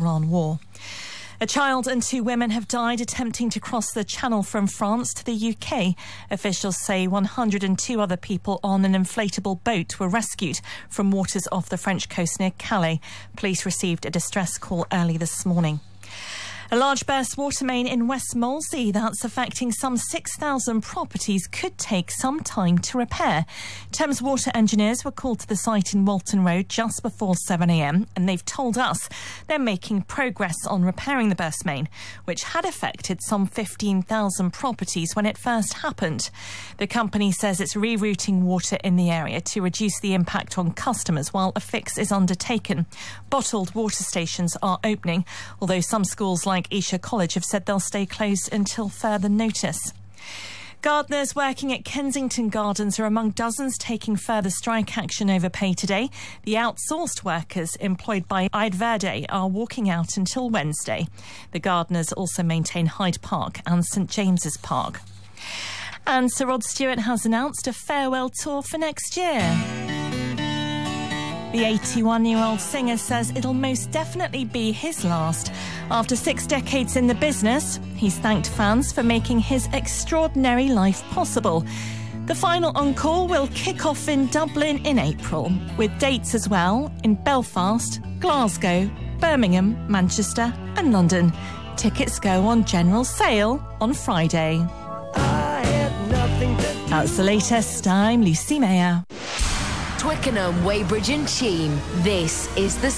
Iran war. A child and 2 women have died attempting to cross the Channel from France to the UK. Officials say 102 other people on an inflatable boat were rescued from waters off the French coast near Calais. Police received a distress call early this morning. A large burst water main in West Molesey that's affecting some 6,000 properties could take some time to repair. Thames Water engineers were called to the site in Walton Road just before 7 a.m. and they've told us they're making progress on repairing the burst main, which had affected some 15,000 properties when it first happened. The company says it's rerouting water in the area to reduce the impact on customers while a fix is undertaken. Bottled water stations are opening, although some schools like Esher College have said they'll stay closed until further notice. Gardeners working at Kensington Gardens are among dozens taking further strike action over pay today. The outsourced workers employed by Ide Verde are walking out until Wednesday. The gardeners also maintain Hyde Park and St James's Park. And Sir Rod Stewart has announced a farewell tour for next year. The 81-year-old singer says it'll most definitely be his last. After 6 decades in the business, he's thanked fans for making his extraordinary life possible. The final encore will kick off in Dublin in April, with dates as well in Belfast, Glasgow, Birmingham, Manchester and London. Tickets go on general sale on Friday. That's the latest. I'm Lucy Mayer. Twickenham, Weybridge and Cheam. This is The